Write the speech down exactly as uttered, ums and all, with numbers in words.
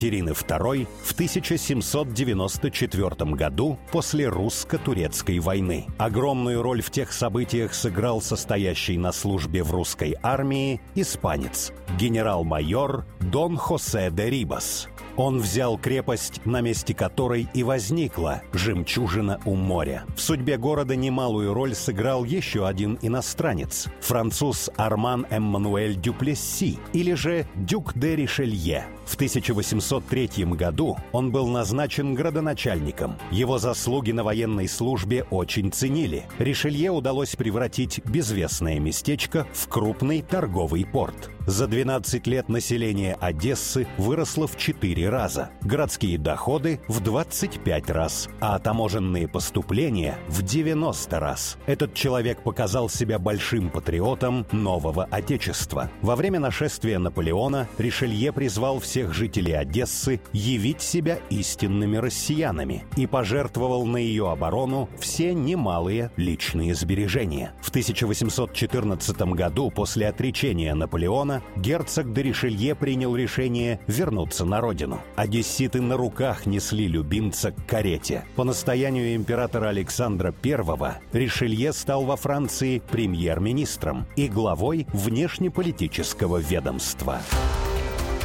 Екатерины второй в тысяча семьсот девяносто четвёртом году после русско-турецкой войны. Огромную роль в тех событиях сыграл состоящий на службе в русской армии испанец, генерал-майор Дон Хосе де Рибас. Он взял крепость, на месте которой и возникла жемчужина у моря. В судьбе города немалую роль сыграл еще один иностранец – француз Арман Эммануэль Дюплесси, или же Дюк де Ришелье. В тысяча восемьсот третьем году он был назначен градоначальником. Его заслуги на военной службе очень ценили. Ришелье удалось превратить безвестное местечко в крупный торговый порт. За двенадцать лет население Одессы выросло в четыре раза, городские доходы – в двадцать пять раз, а таможенные поступления – в девяносто раз. Этот человек показал себя большим патриотом нового Отечества. Во время нашествия Наполеона Ришелье призвал всех жителей Одессы явить себя истинными россиянами и пожертвовал на ее оборону все немалые личные сбережения. В тысяча восемьсот четырнадцатом году после отречения Наполеона герцог де Ришелье принял решение вернуться на родину. Одесситы на руках несли любимца к карете. По настоянию императора Александра Первого Ришелье стал во Франции премьер-министром и главой внешнеполитического ведомства.